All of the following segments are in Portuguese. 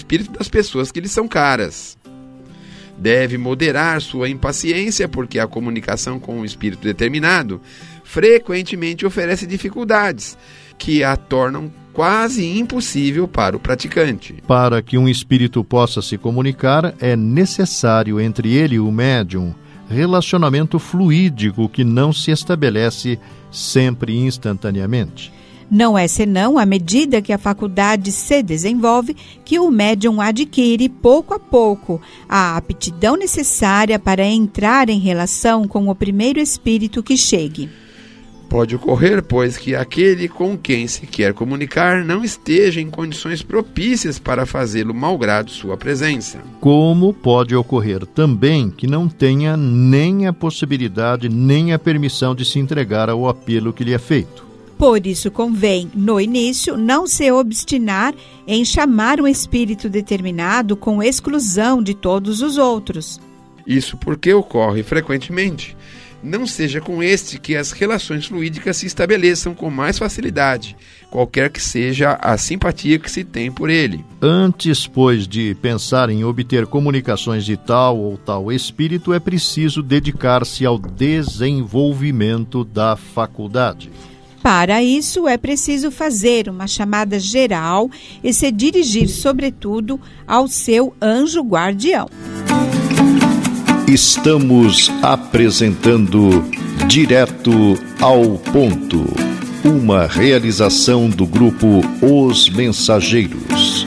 espírito das pessoas que lhe são caras. Deve moderar sua impaciência, porque a comunicação com um espírito determinado frequentemente oferece dificuldades que a tornam quase impossível para o praticante. Para que um espírito possa se comunicar, é necessário entre ele e o médium relacionamento fluídico que não se estabelece sempre instantaneamente. Não é senão à medida que a faculdade se desenvolve que o médium adquire pouco a pouco a aptidão necessária para entrar em relação com o primeiro espírito que chegue. Pode ocorrer, pois, que aquele com quem se quer comunicar não esteja em condições propícias para fazê-lo malgrado sua presença. Como pode ocorrer também que não tenha nem a possibilidade nem a permissão de se entregar ao apelo que lhe é feito. Por isso convém, no início, não se obstinar em chamar um espírito determinado com exclusão de todos os outros. Isso porque ocorre frequentemente. Não seja com este que as relações fluídicas se estabeleçam com mais facilidade, qualquer que seja a simpatia que se tem por ele. Antes, pois, de pensar em obter comunicações de tal ou tal espírito, é preciso dedicar-se ao desenvolvimento da faculdade. Para isso, é preciso fazer uma chamada geral e se dirigir, sobretudo, ao seu anjo guardião. Estamos apresentando Direto ao Ponto, uma realização do grupo Os Mensageiros.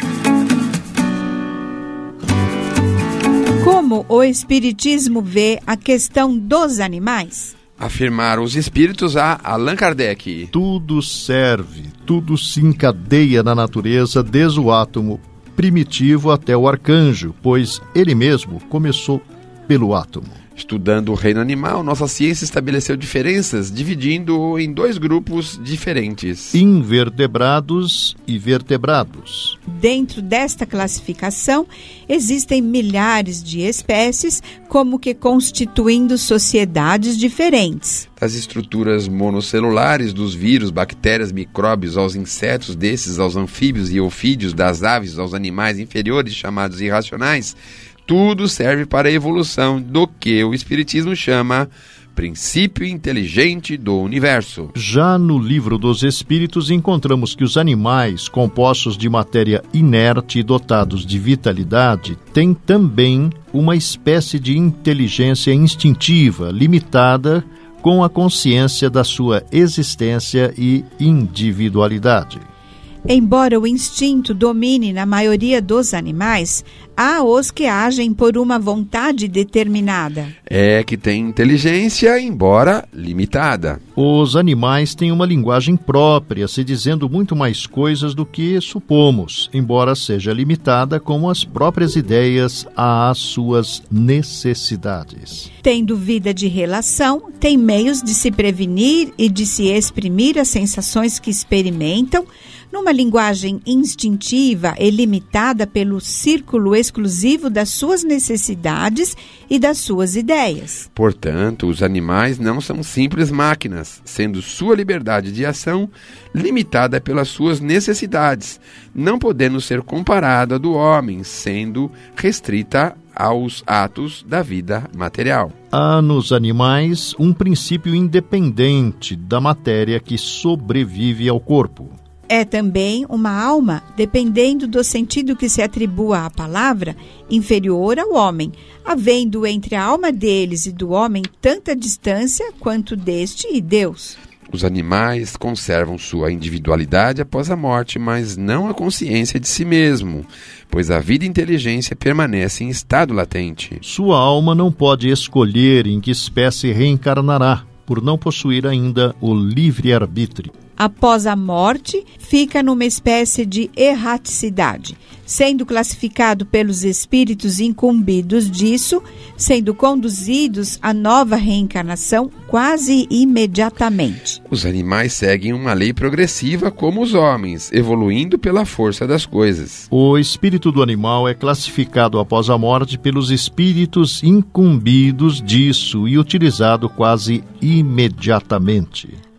Como o Espiritismo vê a questão dos animais? Afirmaram os espíritos a Allan Kardec. Tudo serve, tudo se encadeia na natureza, desde o átomo primitivo até o arcanjo, pois ele mesmo começou pelo átomo. Estudando o reino animal, nossa ciência estabeleceu diferenças, dividindo-o em dois grupos diferentes: invertebrados e vertebrados. Dentro desta classificação, existem milhares de espécies, como que constituindo sociedades diferentes. Das estruturas monocelulares dos vírus, bactérias, micróbios, aos insetos, desses aos anfíbios e eufídeos, das aves aos animais inferiores chamados irracionais, tudo serve para a evolução do que o Espiritismo chama princípio inteligente do universo. Já no Livro dos Espíritos encontramos que os animais, compostos de matéria inerte e dotados de vitalidade, têm também uma espécie de inteligência instintiva, limitada com a consciência da sua existência e individualidade. Embora o instinto domine na maioria dos animais, há os que agem por uma vontade determinada. É que tem inteligência, embora limitada. Os animais têm uma linguagem própria, se dizendo muito mais coisas do que supomos, embora seja limitada como as próprias ideias às suas necessidades. Tendo vida de relação, tem meios de se prevenir e de se exprimir as sensações que experimentam, numa linguagem instintiva e limitada pelo círculo exclusivo das suas necessidades e das suas ideias. Portanto, os animais não são simples máquinas, sendo sua liberdade de ação limitada pelas suas necessidades, não podendo ser comparada do homem, sendo restrita aos atos da vida material. Há nos animais um princípio independente da matéria que sobrevive ao corpo. É também uma alma, dependendo do sentido que se atribua à palavra, inferior ao homem, havendo entre a alma deles e do homem tanta distância quanto deste e Deus. Os animais conservam sua individualidade após a morte, mas não a consciência de si mesmo, pois a vida e inteligência permanecem em estado latente. Sua alma não pode escolher em que espécie reencarnará, por não possuir ainda o livre-arbítrio. Após a morte, fica numa espécie de erraticidade, sendo classificado pelos espíritos incumbidos disso, sendo conduzidos à nova reencarnação quase imediatamente. Os animais seguem uma lei progressiva como os homens, evoluindo pela força das coisas. O espírito do animal é classificado após a morte pelos espíritos incumbidos disso e utilizado quase imediatamente.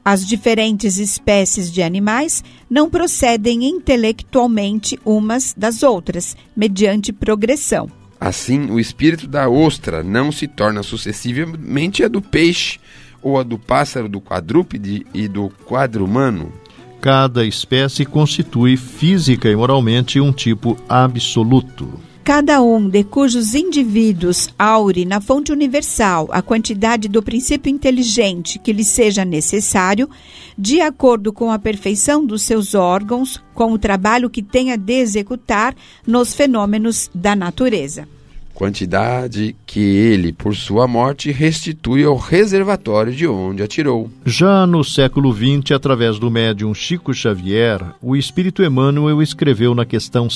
As diferentes espécies de animais não procedem intelectualmente umas das outras, mediante progressão. Assim, o espírito da ostra não se torna sucessivamente a do peixe, ou a do pássaro, do quadrúpede e do quadrumano. Cada espécie constitui física e moralmente um tipo absoluto. Cada um de cujos indivíduos aure na fonte universal a quantidade do princípio inteligente que lhe seja necessário, de acordo com a perfeição dos seus órgãos, com o trabalho que tenha de executar nos fenômenos da natureza. Quantidade que ele, por sua morte, restitui ao reservatório de onde a tirou. Já no século XX, através do médium Chico Xavier, o Espírito Emmanuel escreveu na questão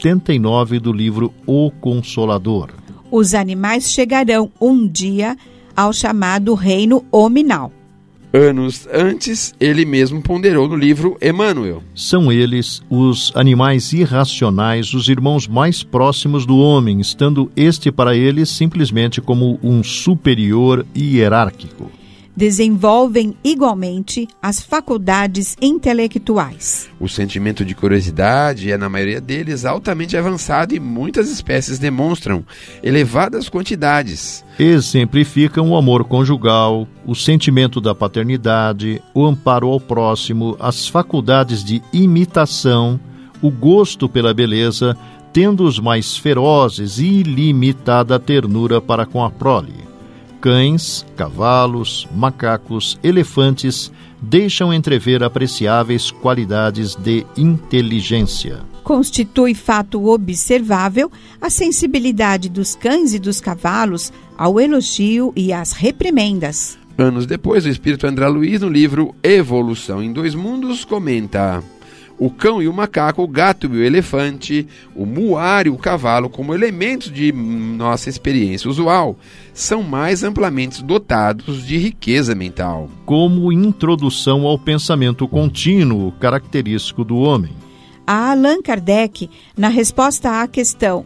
79 do livro O Consolador: Os animais chegarão um dia ao chamado reino hominal. Anos antes, ele mesmo ponderou no livro Emmanuel. São eles os animais irracionais, os irmãos mais próximos do homem, estando este para eles simplesmente como um superior hierárquico. Desenvolvem igualmente as faculdades intelectuais. O sentimento de curiosidade é, na maioria deles, altamente avançado e muitas espécies demonstram elevadas quantidades. Exemplificam o amor conjugal, o sentimento da paternidade, o amparo ao próximo, as faculdades de imitação, o gosto pela beleza, tendo os mais ferozes e ilimitada ternura para com a prole. Cães, cavalos, macacos, elefantes deixam entrever apreciáveis qualidades de inteligência. Constitui fato observável a sensibilidade dos cães e dos cavalos ao elogio e às reprimendas. Anos depois, o espírito André Luiz, no livro Evolução em Dois Mundos, comenta: o cão e o macaco, o gato e o elefante, o muar e o cavalo, como elementos de nossa experiência usual, são mais amplamente dotados de riqueza mental. Como introdução ao pensamento contínuo característico do homem. A Allan Kardec, na resposta à questão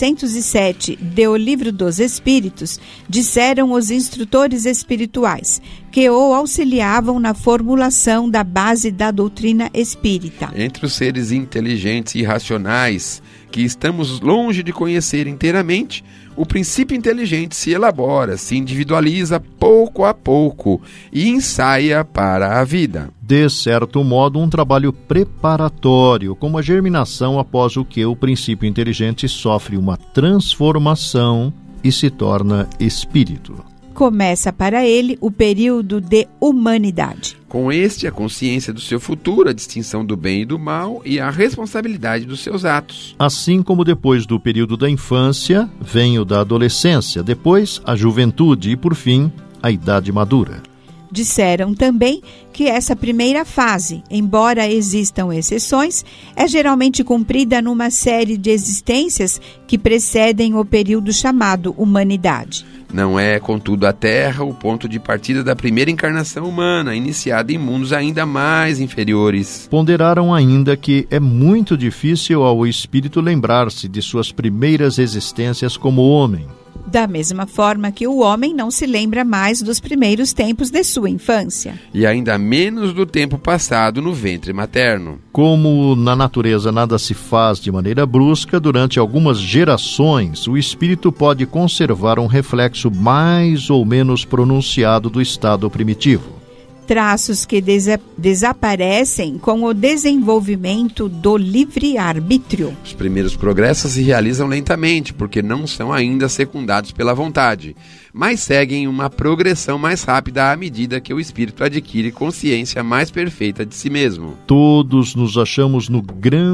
607 do Livro dos Espíritos, disseram os instrutores espirituais que o auxiliavam na formulação da base da doutrina espírita. Entre os seres inteligentes e racionais, que estamos longe de conhecer inteiramente, o princípio inteligente se elabora, se individualiza pouco a pouco e ensaia para a vida. De certo modo, um trabalho preparatório, como a germinação após o que o princípio inteligente sofre uma transformação e se torna espírito. Começa para ele o período de humanidade. Com este, a consciência do seu futuro, a distinção do bem e do mal e a responsabilidade dos seus atos. Assim como depois do período da infância, vem o da adolescência, depois a juventude e, por fim, a idade madura. Disseram também que essa primeira fase, embora existam exceções, é geralmente cumprida numa série de existências que precedem o período chamado humanidade. Não é, contudo, a Terra o ponto de partida da primeira encarnação humana, iniciada em mundos ainda mais inferiores. Ponderaram ainda que é muito difícil ao espírito lembrar-se de suas primeiras existências como homem. Da mesma forma que o homem não se lembra mais dos primeiros tempos de sua infância. E ainda menos do tempo passado no ventre materno. Como na natureza nada se faz de maneira brusca, durante algumas gerações, o espírito pode conservar um reflexo mais ou menos pronunciado do estado primitivo. Traços que desaparecem com o desenvolvimento do livre-arbítrio. Os primeiros progressos se realizam lentamente, porque não são ainda secundados pela vontade, mas seguem uma progressão mais rápida à medida que o espírito adquire consciência mais perfeita de si mesmo. Todos nos achamos na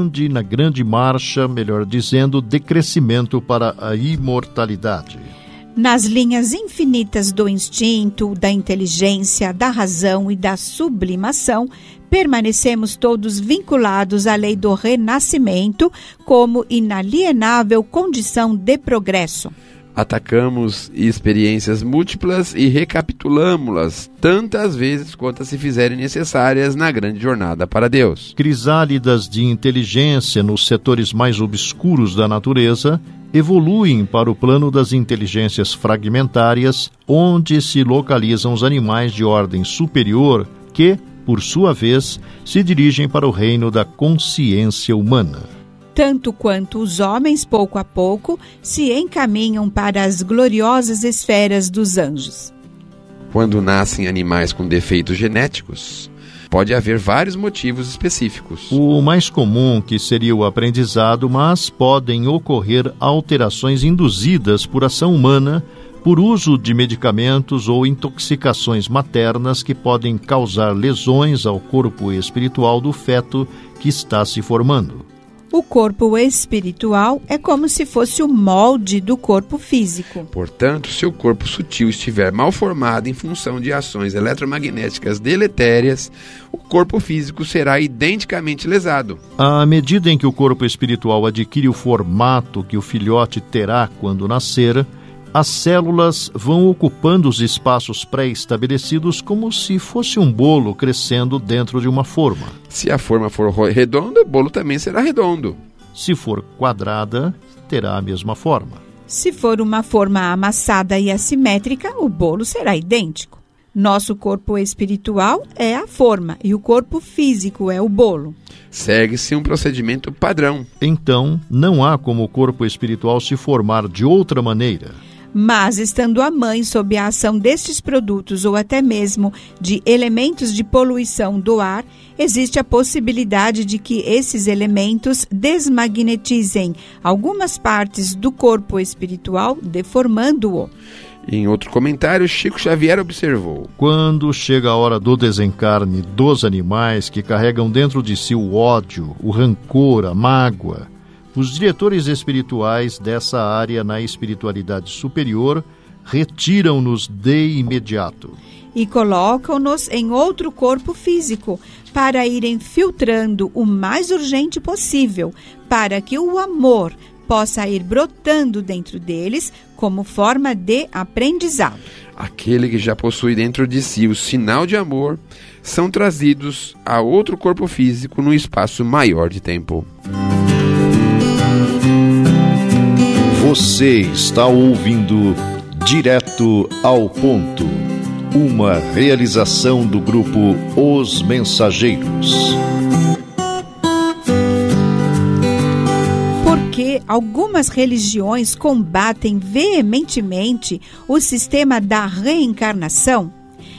grande marcha, melhor dizendo, de crescimento para a imortalidade. Nas linhas infinitas do instinto, da inteligência, da razão e da sublimação, permanecemos todos vinculados à lei do renascimento como inalienável condição de progresso. Atacamos experiências múltiplas e recapitulamos-las tantas vezes quantas se fizerem necessárias na grande jornada para Deus. Crisálidas de inteligência nos setores mais obscuros da natureza evoluem para o plano das inteligências fragmentárias, onde se localizam os animais de ordem superior que, por sua vez, se dirigem para o reino da consciência humana. Tanto quanto os homens, pouco a pouco, se encaminham para as gloriosas esferas dos anjos. Quando nascem animais com defeitos genéticos, pode haver vários motivos específicos. O mais comum que seria o aprendizado, mas podem ocorrer alterações induzidas por ação humana, por uso de medicamentos ou intoxicações maternas que podem causar lesões ao corpo espiritual do feto que está se formando. O corpo espiritual é como se fosse o molde do corpo físico. Portanto, se o corpo sutil estiver mal formado em função de ações eletromagnéticas deletérias, o corpo físico será identicamente lesado. À medida em que o corpo espiritual adquire o formato que o filhote terá quando nascer, as células vão ocupando os espaços pré-estabelecidos como se fosse um bolo crescendo dentro de uma forma. Se a forma for redonda, o bolo também será redondo. Se for quadrada, terá a mesma forma. Se for uma forma amassada e assimétrica, o bolo será idêntico. Nosso corpo espiritual é a forma e o corpo físico é o bolo. Segue-se um procedimento padrão. Então, não há como o corpo espiritual se formar de outra maneira. Mas, estando a mãe sob a ação destes produtos ou até mesmo de elementos de poluição do ar, existe a possibilidade de que esses elementos desmagnetizem algumas partes do corpo espiritual, deformando-o. Em outro comentário, Chico Xavier observou: quando chega a hora do desencarne dos animais que carregam dentro de si o ódio, o rancor, a mágoa, os diretores espirituais dessa área na espiritualidade superior retiram-nos de imediato e colocam-nos em outro corpo físico para irem filtrando o mais urgente possível, para que o amor possa ir brotando dentro deles como forma de aprendizado. Aquele que já possui dentro de si o sinal de amor são trazidos a outro corpo físico num espaço maior de tempo. Você está ouvindo Direto ao Ponto, uma realização do grupo Os Mensageiros. Porque algumas religiões combatem veementemente o sistema da reencarnação.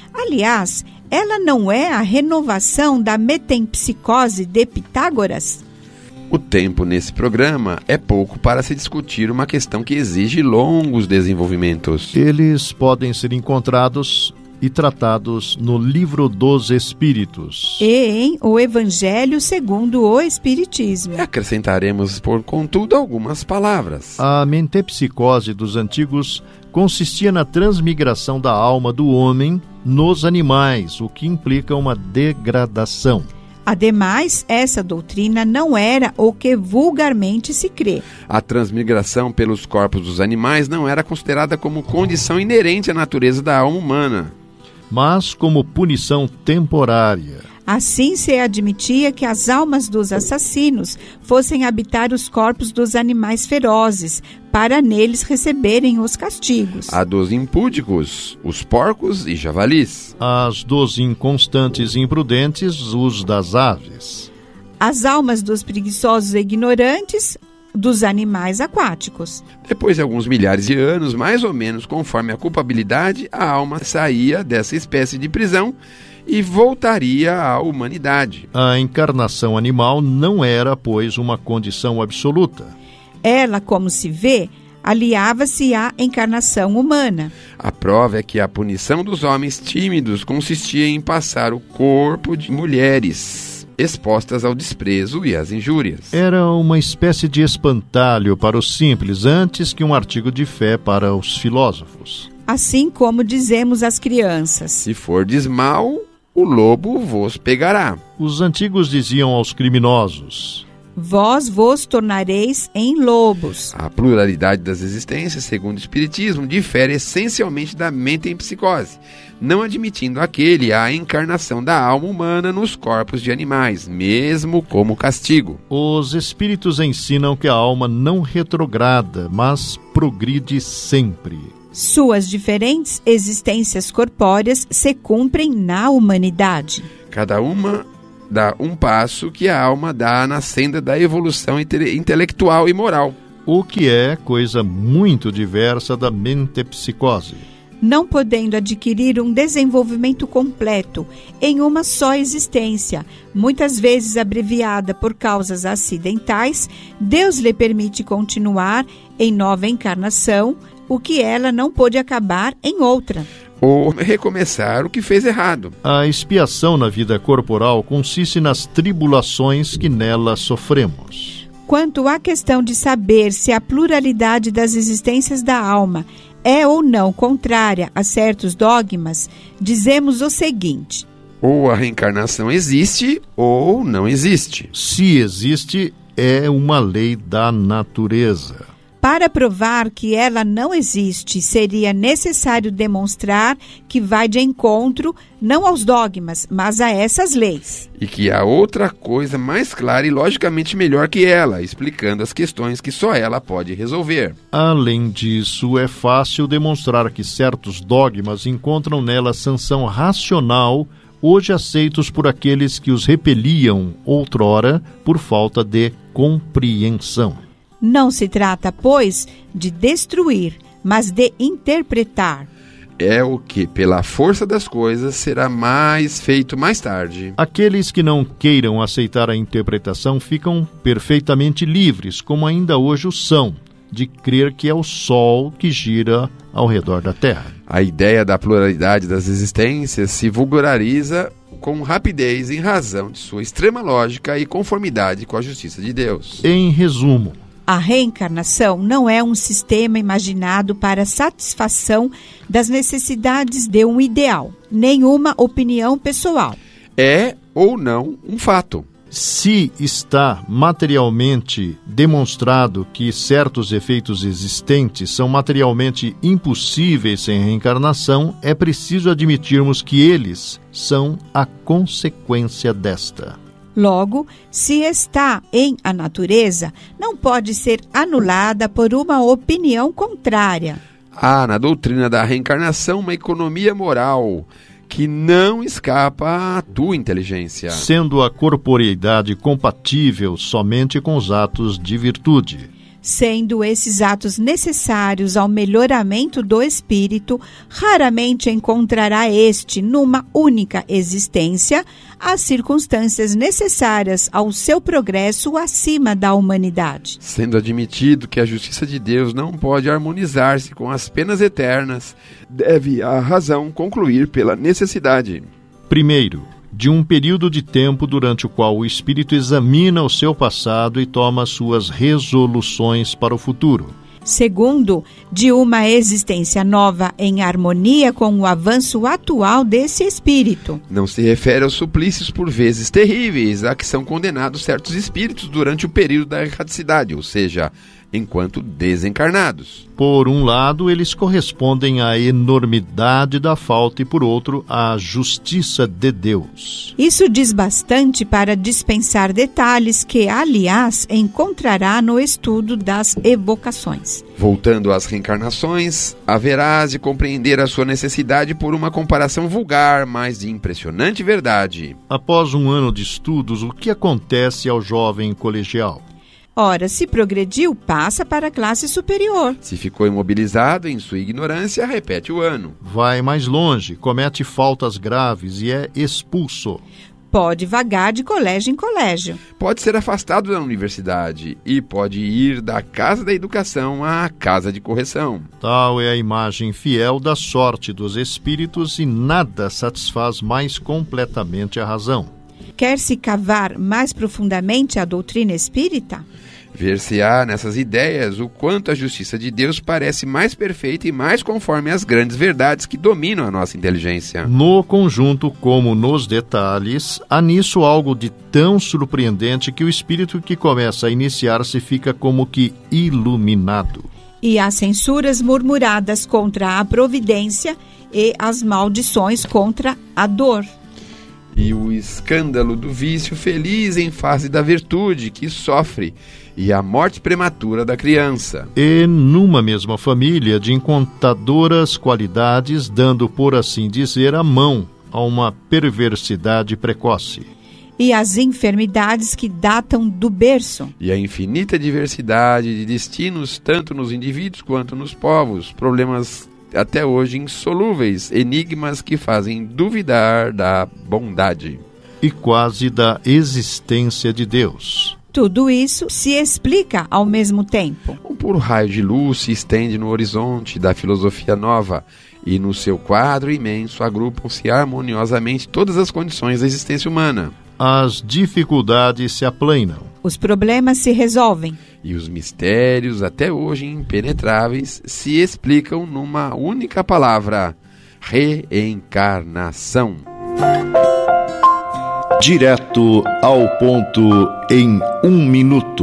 Aliás, ela não é a renovação da metempsicose de Pitágoras? O tempo nesse programa é pouco para se discutir uma questão que exige longos desenvolvimentos. Eles podem ser encontrados e tratados no Livro dos Espíritos e em O Evangelho segundo o Espiritismo. Acrescentaremos, contudo, algumas palavras. A metempsicose dos antigos consistia na transmigração da alma do homem nos animais, o que implica uma degradação. Ademais, essa doutrina não era o que vulgarmente se crê. A transmigração pelos corpos dos animais não era considerada como condição inerente à natureza da alma humana, mas como punição temporária. Assim se admitia que as almas dos assassinos fossem habitar os corpos dos animais ferozes, para neles receberem os castigos. A dos impúdicos, os porcos e javalis. As dos inconstantes e imprudentes, os das aves. As almas dos preguiçosos e ignorantes, dos animais aquáticos. Depois de alguns milhares de anos, mais ou menos conforme a culpabilidade, a alma saía dessa espécie de prisão e voltaria à humanidade. A encarnação animal não era, pois, uma condição absoluta. Ela, como se vê, aliava-se à encarnação humana. A prova é que a punição dos homens tímidos consistia em passar o corpo de mulheres expostas ao desprezo e às injúrias. Era uma espécie de espantalho para os simples, antes que um artigo de fé para os filósofos. Assim como dizemos às crianças: se fordes mal, o lobo vos pegará. Os antigos diziam aos criminosos: vós vos tornareis em lobos. A pluralidade das existências, segundo o Espiritismo, difere essencialmente da metempsicose, não admitindo aquele a encarnação da alma humana nos corpos de animais, mesmo como castigo. Os espíritos ensinam que a alma não retrograda, mas progride sempre. Suas diferentes existências corpóreas se cumprem na humanidade. Cada uma dá um passo que a alma dá na senda da evolução intelectual e moral. O que é coisa muito diversa da mentepsicose. Não podendo adquirir um desenvolvimento completo em uma só existência, muitas vezes abreviada por causas acidentais, Deus lhe permite continuar em nova encarnação, o que ela não pôde acabar em outra. Ou recomeçar o que fez errado. A expiação na vida corporal consiste nas tribulações que nela sofremos. Quanto à questão de saber se a pluralidade das existências da alma é ou não contrária a certos dogmas, dizemos o seguinte: ou a reencarnação existe ou não existe. Se existe, é uma lei da natureza. Para provar que ela não existe, seria necessário demonstrar que vai de encontro não aos dogmas, mas a essas leis. E que há outra coisa mais clara e logicamente melhor que ela, explicando as questões que só ela pode resolver. Além disso, é fácil demonstrar que certos dogmas encontram nela sanção racional, hoje aceitos por aqueles que os repeliam outrora por falta de compreensão. Não se trata, pois, de destruir, mas de interpretar. É o que, pela força das coisas, será mais feito mais tarde. Aqueles que não queiram aceitar a interpretação ficam perfeitamente livres, como ainda hoje o são, de crer que é o Sol que gira ao redor da Terra. A ideia da pluralidade das existências se vulgariza com rapidez em razão de sua extrema lógica e conformidade com a justiça de Deus. Em resumo, a reencarnação não é um sistema imaginado para satisfação das necessidades de um ideal, nenhuma opinião pessoal. É ou não um fato. Se está materialmente demonstrado que certos efeitos existentes são materialmente impossíveis sem reencarnação, é preciso admitirmos que eles são a consequência desta. Logo, se está em a natureza, não pode ser anulada por uma opinião contrária. Há na doutrina da reencarnação uma economia moral que não escapa à tua inteligência. Sendo a corporeidade compatível somente com os atos de virtude. Sendo esses atos necessários ao melhoramento do espírito, raramente encontrará este, numa única existência, as circunstâncias necessárias ao seu progresso acima da humanidade. Sendo admitido que a justiça de Deus não pode harmonizar-se com as penas eternas, deve a razão concluir pela necessidade. Primeiro, de um período de tempo durante o qual o espírito examina o seu passado e toma suas resoluções para o futuro. Segundo, de uma existência nova em harmonia com o avanço atual desse espírito. Não se refere aos suplícios por vezes terríveis a que são condenados certos espíritos durante o período da erraticidade, ou seja, enquanto desencarnados. Por um lado, eles correspondem à enormidade da falta e, por outro, à justiça de Deus. Isso diz bastante para dispensar detalhes que, aliás, encontrará no estudo das evocações. Voltando às reencarnações, haverás de compreender a sua necessidade por uma comparação vulgar, mas de impressionante verdade. Após um ano de estudos, o que acontece ao jovem colegial? Ora, se progrediu, passa para a classe superior. Se ficou imobilizado em sua ignorância, repete o ano. Vai mais longe, comete faltas graves e é expulso. Pode vagar de colégio em colégio. Pode ser afastado da universidade e pode ir da casa da educação à casa de correção. Tal é a imagem fiel da sorte dos espíritos e nada satisfaz mais completamente a razão. Quer-se cavar mais profundamente a doutrina espírita? Ver-se-á nessas ideias o quanto a justiça de Deus parece mais perfeita e mais conforme às grandes verdades que dominam a nossa inteligência. No conjunto como nos detalhes, há nisso algo de tão surpreendente que o espírito que começa a iniciar-se fica como que iluminado. E há censuras murmuradas contra a providência e as maldições contra a dor. E o escândalo do vício feliz em face da virtude que sofre, e a morte prematura da criança. E numa mesma família de incontadoras qualidades, dando, por assim dizer, a mão, a uma perversidade precoce. E as enfermidades que datam do berço. E a infinita diversidade de destinos, tanto nos indivíduos quanto nos povos. Problemas até hoje insolúveis, enigmas que fazem duvidar da bondade. E quase da existência de Deus. Tudo isso se explica ao mesmo tempo. Um puro raio de luz se estende no horizonte da filosofia nova, e no seu quadro imenso agrupam-se harmoniosamente todas as condições da existência humana. As dificuldades se aplanam. Os problemas se resolvem. E os mistérios, até hoje impenetráveis, se explicam numa única palavra: reencarnação. Direto ao ponto em 1 minuto.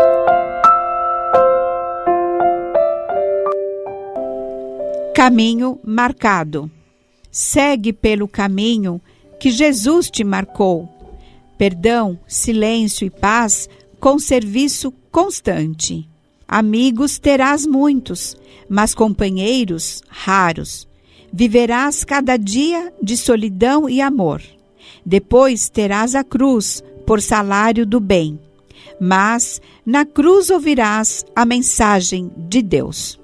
Caminho marcado. Segue pelo caminho que Jesus te marcou. Perdão, silêncio e paz com serviço constante. Amigos terás muitos, mas companheiros raros. Viverás cada dia de solidão e amor. Depois terás a cruz por salário do bem. Mas na cruz ouvirás a mensagem de Deus.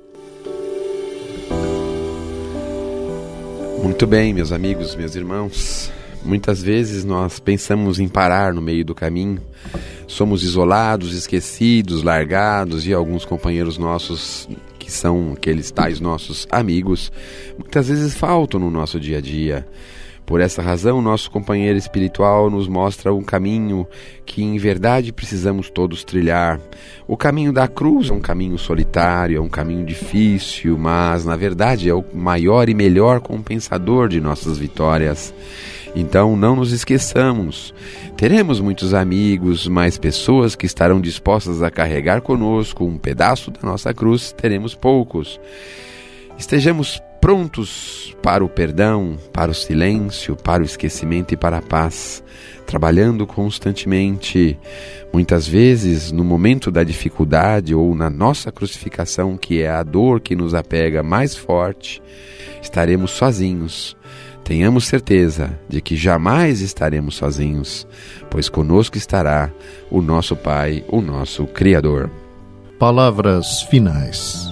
Muito bem, meus amigos, meus irmãos. Muitas vezes nós pensamos em parar no meio do caminho. Somos isolados, esquecidos, largados, e alguns companheiros nossos, que são aqueles tais nossos amigos, muitas vezes faltam no nosso dia a dia. Por essa razão, nosso companheiro espiritual nos mostra um caminho que, em verdade, precisamos todos trilhar. O caminho da cruz é um caminho solitário, é um caminho difícil, mas, na verdade, é o maior e melhor compensador de nossas vitórias. Então, não nos esqueçamos. Teremos muitos amigos, mas pessoas que estarão dispostas a carregar conosco um pedaço da nossa cruz, teremos poucos. Estejamos prontos para o perdão, para o silêncio, para o esquecimento e para a paz, trabalhando constantemente. Muitas vezes, no momento da dificuldade ou na nossa crucificação, que é a dor que nos apega mais forte, estaremos sozinhos. Tenhamos certeza de que jamais estaremos sozinhos, pois conosco estará o nosso Pai, o nosso Criador. Palavras finais.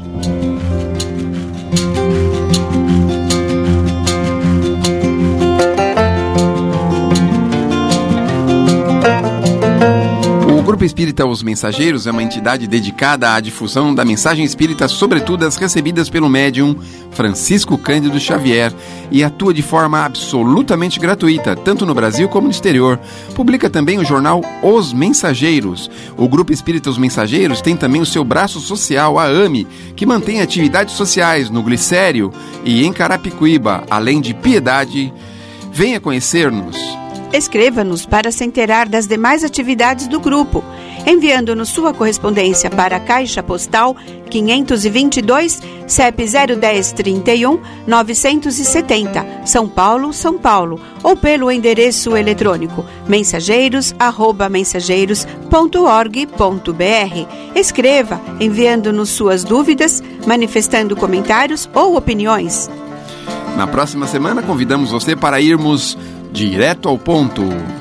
O Grupo Espírita Os Mensageiros é uma entidade dedicada à difusão da mensagem espírita, sobretudo as recebidas pelo médium Francisco Cândido Xavier, e atua de forma absolutamente gratuita, tanto no Brasil como no exterior. Publica também o jornal Os Mensageiros. O Grupo Espírita Os Mensageiros tem também o seu braço social, a AME, que mantém atividades sociais no Glicério e em Carapicuíba, além de Piedade. Venha conhecer-nos. Escreva-nos para se inteirar das demais atividades do grupo, enviando-nos sua correspondência para a Caixa Postal 522, CEP 01031 970, São Paulo, São Paulo, ou pelo endereço eletrônico mensageiros@mensageiros.org.br. Escreva, enviando-nos suas dúvidas, manifestando comentários ou opiniões. Na próxima semana convidamos você para irmos direto ao ponto.